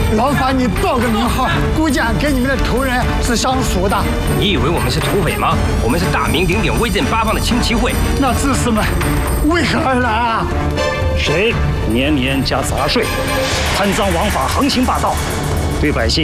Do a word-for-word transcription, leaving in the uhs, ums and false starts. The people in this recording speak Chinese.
劳烦你报个名号，估计俺跟你们的仇人是相熟的。 你以为我们是土匪吗？我们是大名鼎鼎、威震八方的青旗会。 那志士们为何而来啊？ 谁年年加杂税，贪赃枉法，横行霸道，对百姓